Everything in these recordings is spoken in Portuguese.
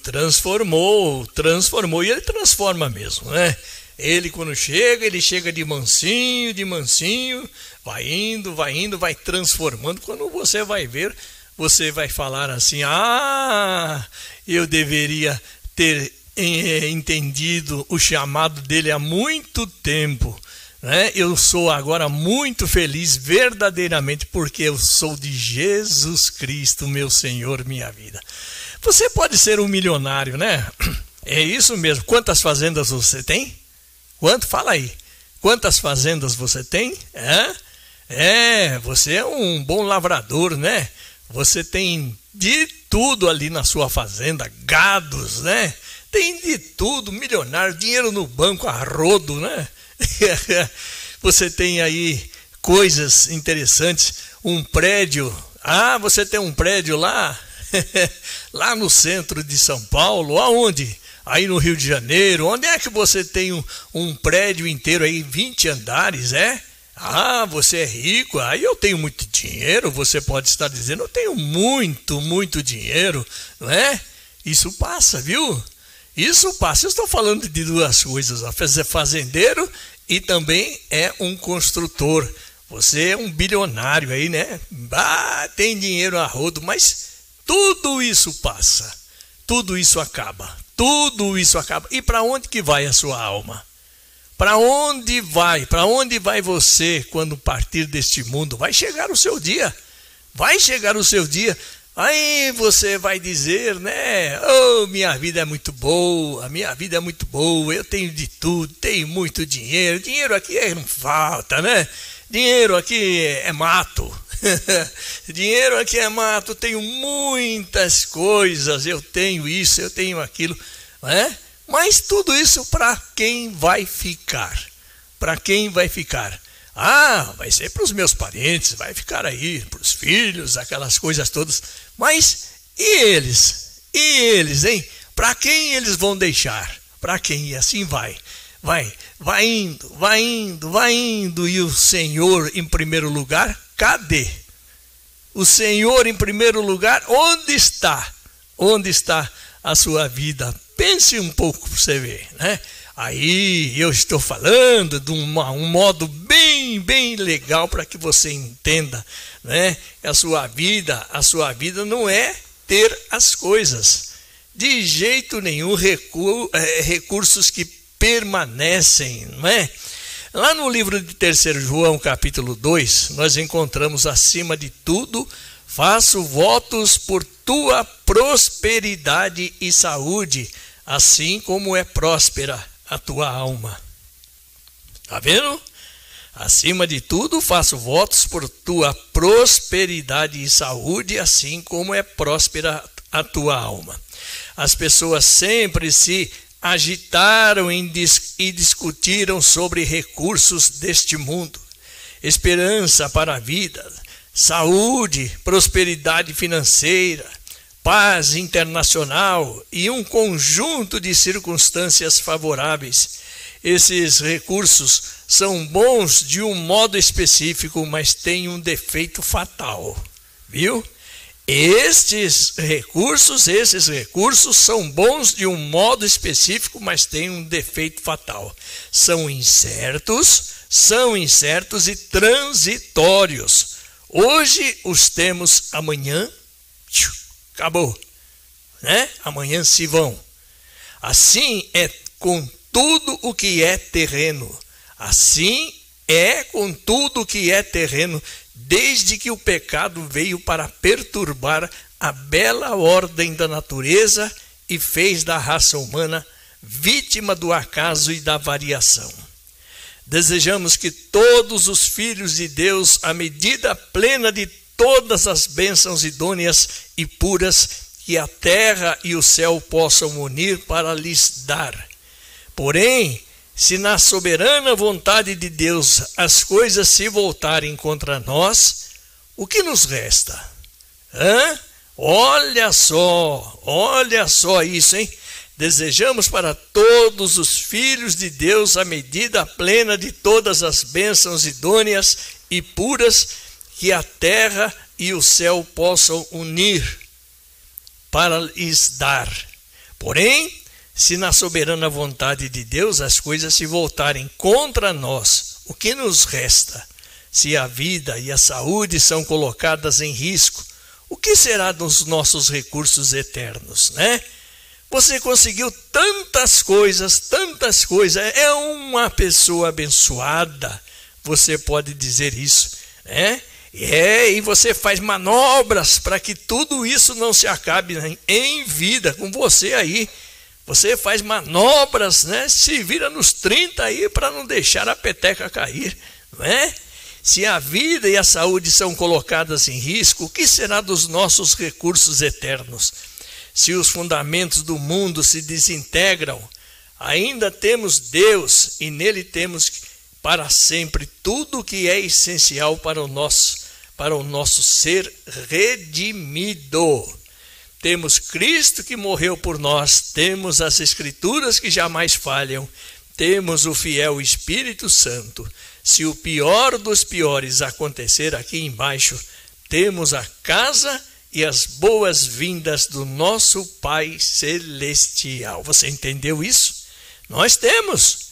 transformou, e ele transforma mesmo, né? Ele quando chega, ele chega de mansinho, vai indo, vai transformando. Quando você vai ver, você vai falar assim: eu deveria ter entendido o chamado dele há muito tempo, né? Eu sou agora muito feliz verdadeiramente porque eu sou de Jesus Cristo, meu Senhor, minha vida. Você pode ser um milionário, né? É isso mesmo. Quantas fazendas você tem? Quanto? Fala aí. Quantas fazendas você tem? Você é um bom lavrador, né? Você tem de tudo ali na sua fazenda, gados, né? Tem de tudo, milionário, dinheiro no banco a rodo, né? Você tem aí coisas interessantes, um prédio. Você tem um prédio lá, lá no centro de São Paulo, aonde? Aí no Rio de Janeiro. Onde é que você tem um prédio inteiro aí, 20 andares, é? Você é rico, aí eu tenho muito dinheiro, você pode estar dizendo, eu tenho muito dinheiro, não é? Isso passa, viu? Isso passa. Eu estou falando de duas coisas, é fazendeiro e também é um construtor. Você é um bilionário aí, né? Tem dinheiro a rodo, mas tudo isso passa, tudo isso acaba. Tudo isso acaba. E para onde que vai a sua alma? Para onde vai? Para onde vai você quando partir deste mundo? Vai chegar o seu dia. Vai chegar o seu dia. Aí você vai dizer, né? Minha vida é muito boa. Minha vida é muito boa. Eu tenho de tudo. Tenho muito dinheiro. Dinheiro aqui não falta, né? Dinheiro aqui é mato. Dinheiro aqui é mato, tenho muitas coisas, eu tenho isso, eu tenho aquilo, né? Mas tudo isso para quem vai ficar? Para quem vai ficar? Vai ser para os meus parentes, vai ficar aí, para os filhos, aquelas coisas todas. Mas e eles? E eles, hein? Para quem eles vão deixar? Para quem? E assim vai indo, e o Senhor em primeiro lugar, cadê? O Senhor em primeiro lugar, onde está? Onde está a sua vida? Pense um pouco para você ver, né? Aí eu estou falando de um modo bem legal para que você entenda, né? A sua vida não é ter as coisas, de jeito nenhum, recursos que permanecem, não é? Lá no livro de 3 João, capítulo 2, nós encontramos: acima de tudo, faço votos por tua prosperidade e saúde, assim como é próspera a tua alma. Tá vendo? Acima de tudo, faço votos por tua prosperidade e saúde, assim como é próspera a tua alma. As pessoas sempre se agitaram e discutiram sobre recursos deste mundo, esperança para a vida, saúde, prosperidade financeira, paz internacional e um conjunto de circunstâncias favoráveis. Esses recursos são bons de um modo específico, mas têm um defeito fatal, viu? Esses recursos são bons de um modo específico, mas têm um defeito fatal. São incertos e transitórios. Hoje os temos, amanhã acabou, né? Amanhã se vão. Assim é com tudo o que é terreno. Assim é com tudo o que é terreno, desde que o pecado veio para perturbar a bela ordem da natureza e fez da raça humana vítima do acaso e da variação. Desejamos que todos os filhos de Deus, à medida plena de todas as bênçãos idôneas e puras que a terra e o céu possam unir para lhes dar. Porém, se na soberana vontade de Deus as coisas se voltarem contra nós, o que nos resta? Olha só isso, hein? Desejamos para todos os filhos de Deus a medida plena de todas as bênçãos idôneas e puras que a terra e o céu possam unir para lhes dar. Porém, se na soberana vontade de Deus as coisas se voltarem contra nós, o que nos resta? Se a vida e a saúde são colocadas em risco, o que será dos nossos recursos eternos, né? Você conseguiu tantas coisas, é uma pessoa abençoada, você pode dizer isso, né? E você faz manobras para que tudo isso não se acabe em vida com você aí. Você faz manobras, né? Se vira nos 30 aí para não deixar a peteca cair, não é? Se a vida e a saúde são colocadas em risco, o que será dos nossos recursos eternos? Se os fundamentos do mundo se desintegram, ainda temos Deus e nele temos para sempre tudo o que é essencial para o nosso ser redimido. Temos Cristo que morreu por nós, temos as Escrituras que jamais falham, temos o fiel Espírito Santo. Se o pior dos piores acontecer aqui embaixo, temos a casa e as boas-vindas do nosso Pai Celestial. Você entendeu isso? Nós temos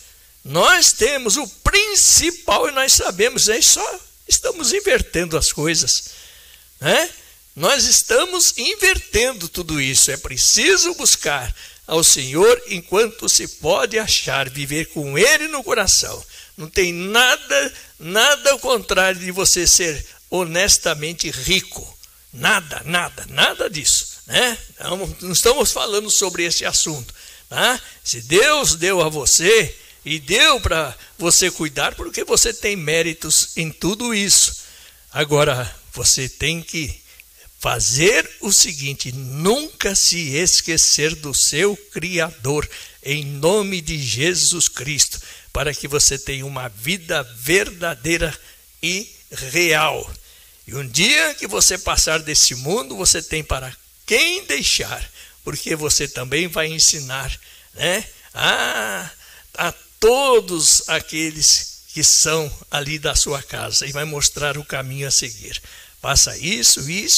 o principal e nós sabemos, só estamos invertendo as coisas, né? Nós estamos invertendo tudo isso. É preciso buscar ao Senhor enquanto se pode achar, viver com Ele no coração. Não tem nada ao contrário de você ser honestamente rico. Nada disso, né? Não estamos falando sobre esse assunto, tá? Se Deus deu a você e deu para você cuidar, porque você tem méritos em tudo isso. Agora, você tem que fazer o seguinte: nunca se esquecer do seu Criador, em nome de Jesus Cristo, para que você tenha uma vida verdadeira e real. E um dia que você passar desse mundo, você tem para quem deixar, porque você também vai ensinar, né, a todos aqueles que são ali da sua casa, e vai mostrar o caminho a seguir. Faça isso,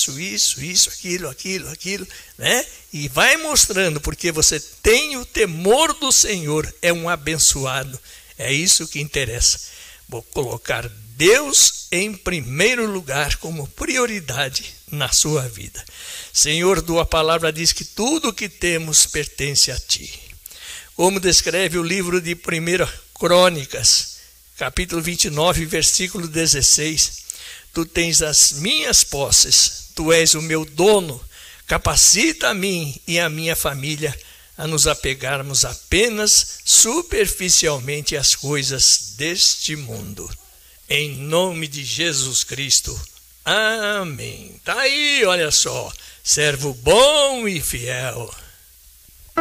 aquilo, né? E vai mostrando, porque você tem o temor do Senhor, é um abençoado. É isso que interessa. Vou colocar Deus em primeiro lugar como prioridade na sua vida. Senhor, tua palavra diz que tudo o que temos pertence a ti. Como descreve o livro de 1 Crônicas, capítulo 29, versículo 16. Tu tens as minhas posses, tu és o meu dono, capacita a mim e a minha família a nos apegarmos apenas superficialmente às coisas deste mundo. Em nome de Jesus Cristo. Amém. Tá aí, olha só, servo bom e fiel.